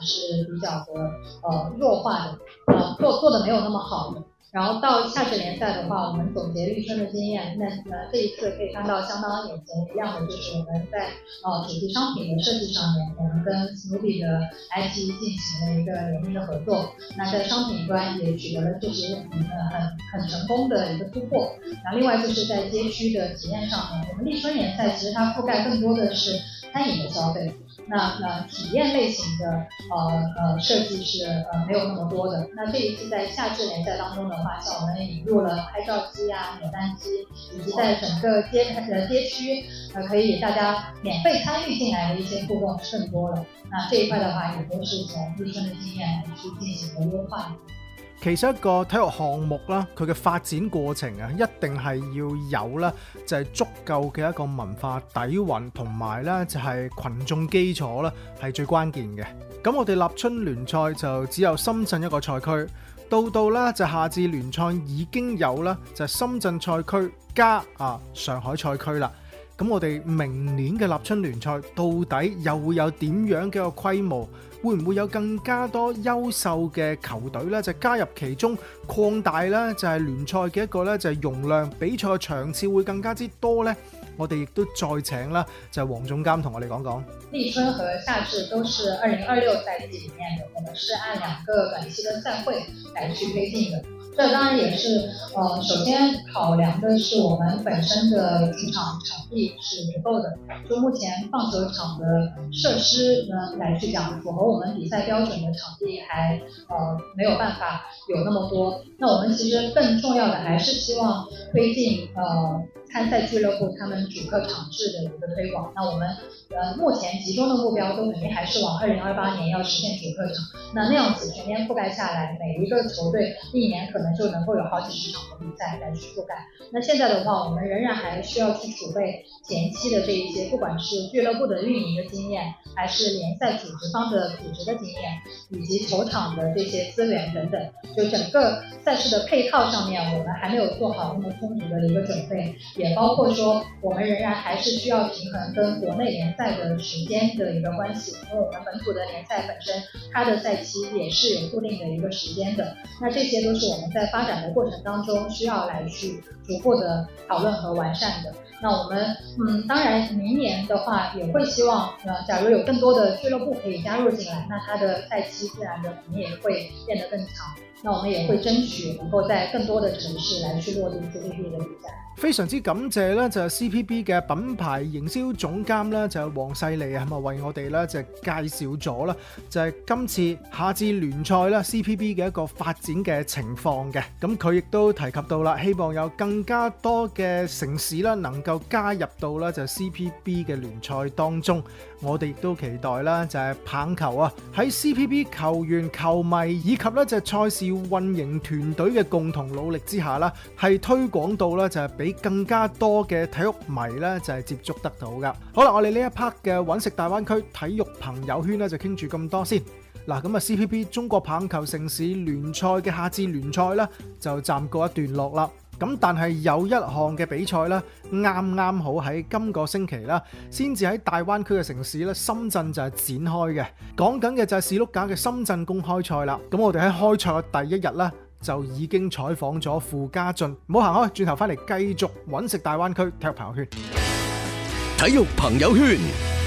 是比较的弱化的，做的没有那么好的。然后到夏至联赛的话，我们总结立春的经验，那这一次可以看到相当眼前一亮的就是我们在主题商品的设计上面，我们跟史努比的 IP 进行了一个联名的合作。那在商品端也取得了确实很成功的一个突破。那另外就是在街区的体验上面，我们立春联赛其实它覆盖更多的是餐饮的消费。那体验类型的设计是没有那么多的。那这一次在夏至联赛当中的话，像我们引入了拍照机啊、扭蛋机，以及在整个街区可以大家免费参与进来的一些互动是更多了。那这一块的话，也都是从立春的经验来去进行的优化。 其實一個體育項目啦，佢嘅發展過程啊，一定係要有啦，就係足夠嘅一個文化底蘊，同埋咧就係群眾基礎啦，係最關鍵嘅。咁我哋立春聯賽就只有深圳一個賽區，到啦就夏至聯賽已經有啦，就係深圳賽區加上海賽區啦。咁我哋明年嘅立春聯賽到底又會有點樣嘅一個規模？會唔會有更加多優秀嘅球隊咧，就加入其中，擴大咧就係聯賽嘅一個咧就係容量，比賽嘅場次會更加之多咧？我哋亦都再請啦，就係黃總監同我哋講講。 立春和夏至都是2026賽季裡面的，我們是按2個短期的賽會來去推進的。這當然也是首先考量的是我們本身的主場地是足夠的，就目前棒球場的設施呢來去講，符合我們比賽標準的場地還沒有辦法有那麼多。那我們其實更重要的還是希望推進參賽俱樂部他們主客場制的一個推廣。那我們目前集中的目標都肯定還是往2028年要實現主客場。那樣子全面覆蓋下來，每一個球隊一年可能就能夠有好幾十場的比賽來去覆蓋。那現在的話，我們仍然還需要去儲備前期的這一些，不管是俱樂部的運營的經驗，還是聯賽組織方的組織的經驗，以及球場的這些資源等等，就整個賽事的配套上面，我們還沒有做好那麼充足的一個準備，也包括說我們仍然還是需要平衡跟國內聯賽的時間的一個關係，因為我們本土的聯賽本身它的賽期也是有固定的一個時間的。那這些都是我們在發展的過程當中需要來去逐步的討論和完善的。那我們當然明年的話也會希望假如有更多的俱樂部可以加入進來，那它的賽期自然的肯定也會變得更長。那我們也會爭取能夠在更多的城市來去落地 CPB 的比賽。 非常之感謝咧，就係 CPB 嘅品牌營銷總監咧，就係黃世利啊，咁啊為我哋咧就介紹咗啦，就係今次夏至聯賽啦 CPB 嘅一個發展嘅情況嘅。咁佢亦都提及到啦，希望有更加多嘅城市啦能夠加入到啦就係 CPB 嘅聯賽當中。我哋亦都期待啦，就係棒球啊喺 CPB 球員、球迷以及咧就係賽事運營團隊嘅共同努力之下啦，係推廣到啦就係俾更加多嘅體育迷咧就係接觸得到噶。好啦，我哋呢一 part 嘅揾食大灣區體育朋友圈咧就傾住咁多先。嗱，咁啊 CPB 中國棒球城市聯賽嘅夏至聯賽咧就暫告一段落啦。咁但係有一項嘅比賽咧，啱好喺今個星期啦，先至喺大灣區嘅城市咧，深圳就係展開嘅。講緊嘅就係士碌架嘅深圳公開賽啦。咁我哋喺開賽嘅第一日咧，就已經採訪咗傅家俊。唔好行開，轉頭翻嚟繼續揾食大灣區體育朋友圈。 體育朋友圈。